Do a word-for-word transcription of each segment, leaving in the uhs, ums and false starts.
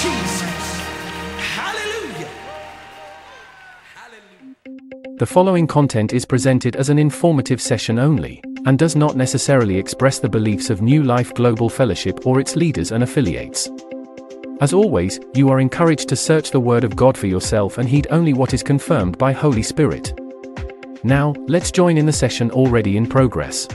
Jesus. Hallelujah. Hallelujah. The following content is presented as an informative session only, and does not necessarily express the beliefs of New Life Global Fellowship or its leaders and affiliates. As always, you are encouraged to search the Word of God for yourself and heed only what is confirmed by Holy Spirit. Now, let's join in the session already in progress.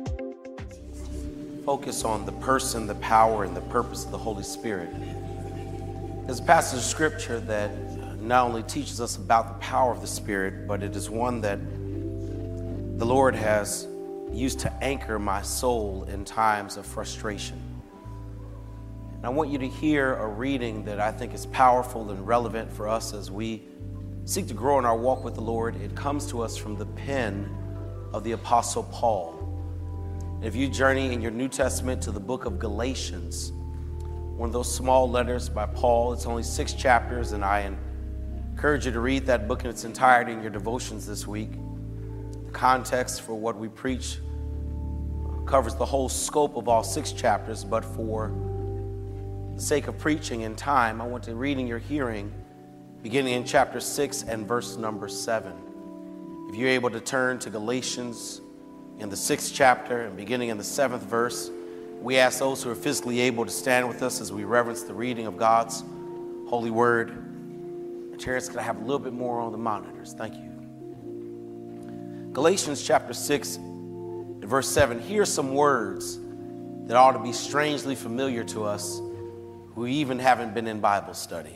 Focus on the person, the power, and the purpose of the Holy Spirit. There's a passage of Scripture that not only teaches us about the power of the Spirit, but it is one that the Lord has used to anchor my soul in times of frustration. And I want you to hear a reading that I think is powerful and relevant for us as we seek to grow in our walk with the Lord. It comes to us from the pen of the Apostle Paul. If you journey in your New Testament to the book of Galatians, one of those small letters by Paul, it's only six chapters, and I encourage you to read that book in its entirety in your devotions this week. The context for what we preach covers the whole scope of all six chapters, but for the sake of preaching in time, I want to read in your hearing, beginning in chapter six and verse number seven. If you're able to turn to Galatians in the sixth chapter and beginning in the seventh verse, we ask those who are physically able to stand with us as we reverence the reading of God's holy word. Terrence, could I have a little bit more on the monitors? Thank you. Galatians chapter six and verse seven. Here's some words that ought to be strangely familiar to us who even haven't been in Bible study.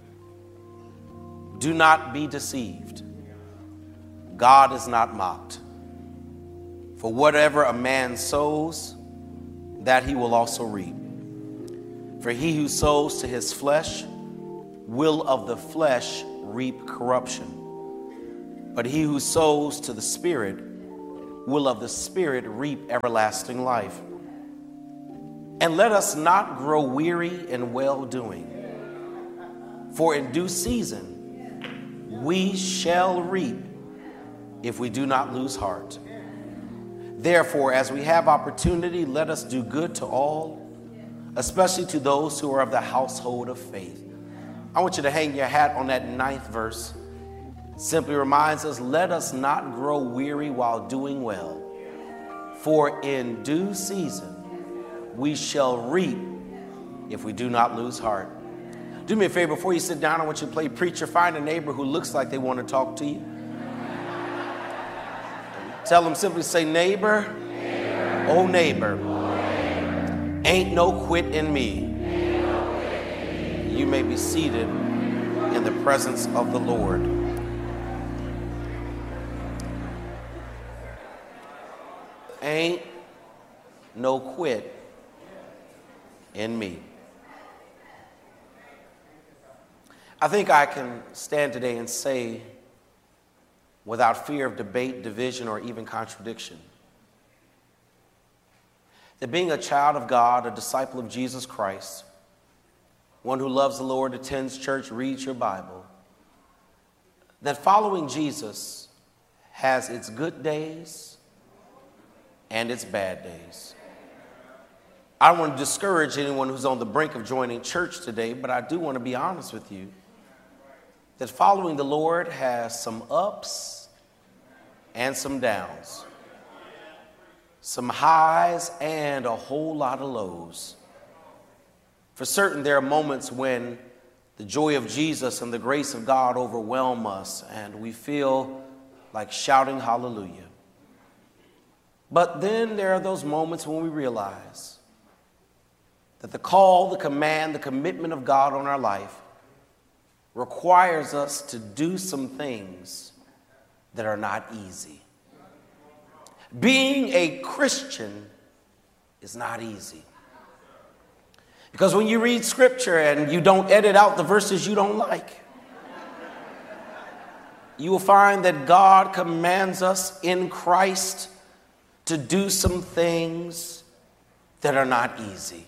Do not be deceived. God is not mocked. For whatever a man sows, that he will also reap. For he who sows to his flesh will of the flesh reap corruption. But he who sows to the Spirit will of the Spirit reap everlasting life. And let us not grow weary in well-doing, for in due season we shall reap if we do not lose heart. Therefore, as we have opportunity, let us do good to all, especially to those who are of the household of faith. I want you to hang your hat on that ninth verse. It simply reminds us, let us not grow weary while doing well, for in due season we shall reap if we do not lose heart. Do me a favor, before you sit down, I want you to play preacher. Find a neighbor who looks like they want to talk to you. Tell them simply, say, neighbor, neighbor. Oh neighbor, oh, neighbor. Ain't no quit in me. No quit in me. You may be seated in the presence of the Lord. Ain't no quit in me. I think I can stand today and say, without fear of debate, division, or even contradiction, that being a child of God, a disciple of Jesus Christ, one who loves the Lord, attends church, reads your Bible, that following Jesus has its good days and its bad days. I don't want to discourage anyone who's on the brink of joining church today, but I do want to be honest with you that following the Lord has some ups and some downs, some highs and a whole lot of lows. For certain, there are moments when the joy of Jesus and the grace of God overwhelm us and we feel like shouting hallelujah. But then there are those moments when we realize that the call, the command, the commitment of God on our life requires us to do some things that are not easy. Being a Christian is not easy. Because when you read scripture and you don't edit out the verses you don't like, you will find that God commands us in Christ to do some things that are not easy.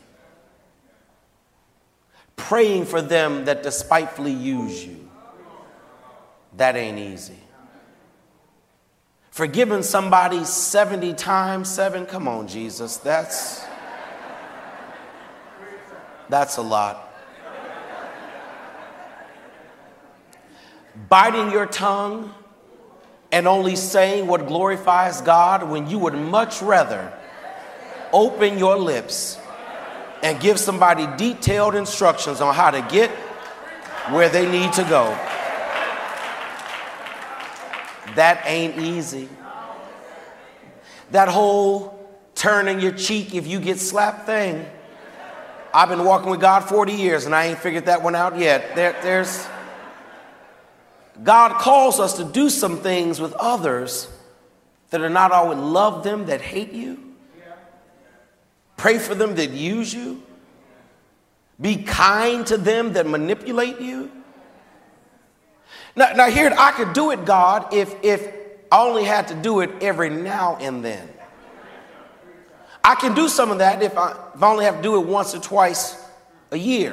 Praying for them that despitefully use you, that ain't easy. Forgiving somebody seventy times seven, come on, Jesus, that's, that's a lot. biting your tongue and only saying what glorifies God when you would much rather open your lips and give somebody detailed instructions on how to get where they need to go. That ain't easy. That whole turning your cheek if you get slapped thing. I've been walking with God forty years and I ain't figured that one out yet. There, there's God calls us to do some things with others that are not always love them that hate you. Pray for them that use you. Be kind to them that manipulate you. Now, now here, I could do it, God, if, if I only had to do it every now and then. I can do some of that if I, if I only have to do it once or twice a year.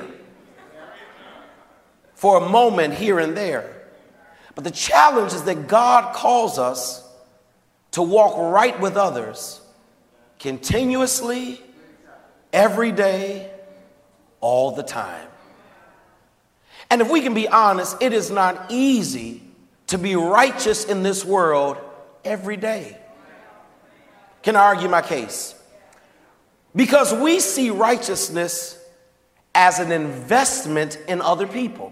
For a moment here and there. But the challenge is that God calls us to walk right with others continuously, every day, all the time. And if we can be honest, it is not easy to be righteous in this world every day. Can I argue my case? Because we see righteousness as an investment in other people.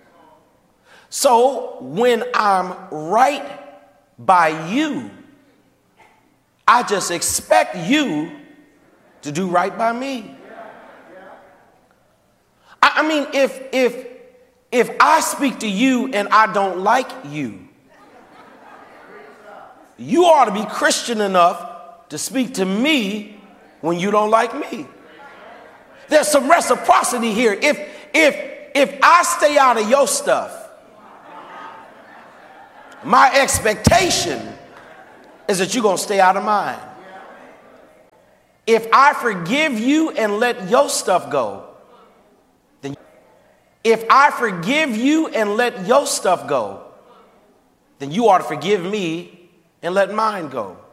So when I'm right by you, I just expect you to do right by me. I, I mean, if, if, if I speak to you and I don't like you, you ought to be Christian enough to speak to me when you don't like me. There's some reciprocity here. If, if, if I stay out of your stuff, my expectation is that you're going to stay out of mine. If I forgive you and let your stuff go, then if I forgive you and let your stuff go, then you ought to forgive me and let mine go.